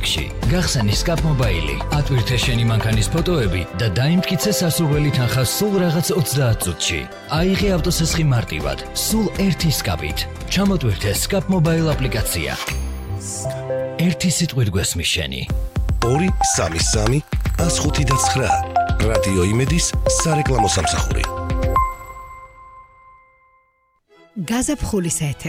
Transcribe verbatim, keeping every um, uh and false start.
ბანკში. გახსენი Scap Mobile-ი, ატვირთე შენი მანქანის ფოტოები და დაიმტკიცე სასურველი თანხა სულ რაღაც ოცდაათ წუთში. აიღე ავტოსესხი მარტივად, სულ ერთი Scap-ით. ჩამოტვირთე Scap Mobile აპლიკაცია. ერთი სიტყვით გვესმის შენი. ორი სამი სამი ას ხუთი და ცხრა. რადიო იმედის სარეკლამო სამსახური. გაზაფხულის ეთერი